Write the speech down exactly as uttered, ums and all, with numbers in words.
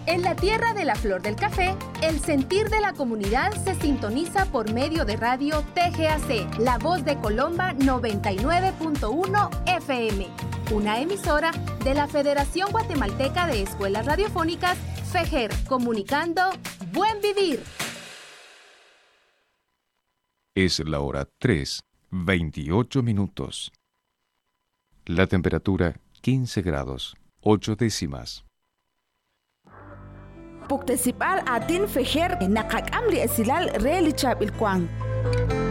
En la tierra de la flor del café, el sentir de la comunidad se sintoniza por medio de radio T G A C, La Voz de Colomba noventa y nueve punto uno F M, una emisora de la Federación Guatemalteca de Escuelas Radiofónicas, FEGER, comunicando Buen Vivir. Es la hora tres, veintiocho minutos. La temperatura quince grados, ocho décimas. Puktesipal atin feher nakak amri esilal relichab ilkwang.